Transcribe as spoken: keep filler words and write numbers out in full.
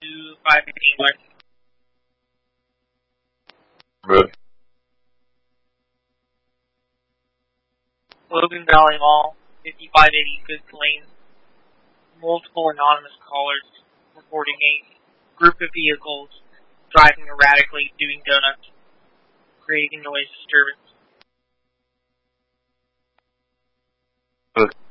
to five eighty West. Good. Logan Valley Mall, fifty-five eighty Goods Lane. Multiple anonymous callers reporting a group of vehicles driving erratically, doing donuts, creating noise disturbance. Good.